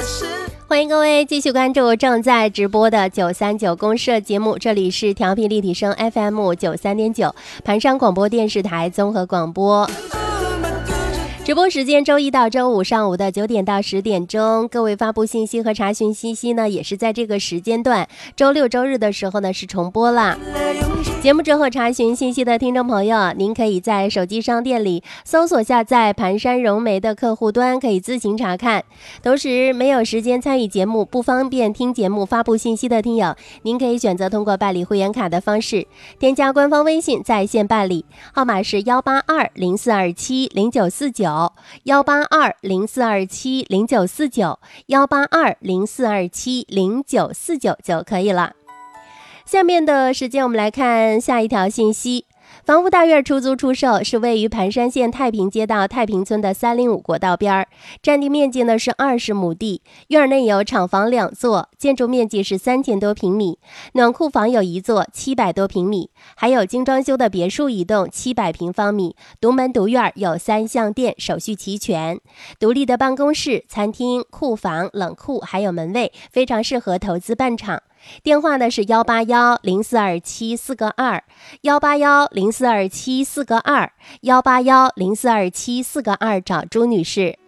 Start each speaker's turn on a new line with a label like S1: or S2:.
S1: 欢迎各位继续关注正在直播的939公社节目，这里是调频立体声 FM93.9 盘山广播电视台综合广播。直播时间周一到周五上午的9点到10点钟，各位发布信息和查询信息呢，也是在这个时间段。周六周日的时候呢是重播啦。节目之后查询信息的听众朋友，您可以在手机商店里搜索下载盘山融媒的客户端，可以自行查看。同时没有时间参与节目，不方便听节目发布信息的听友，您可以选择通过办理会员卡的方式，添加官方微信在线办理，号码是18204270949，18204270949，18204270949就可以了。下面的时间我们来看下一条信息。房屋大院出租出售，是位于盘山县太平街道太平村的305国道边，占地面积呢是20亩地，院内有厂房2座，建筑面积是3000多平米，暖库房有1座700多平米，还有精装修的别墅1栋700平方米，独门独院，有3项电，手续齐全，独立的办公室、餐厅、库房、冷库还有门卫，非常适合投资办厂。电话呢是181042742，181042742，181042742，找朱女士。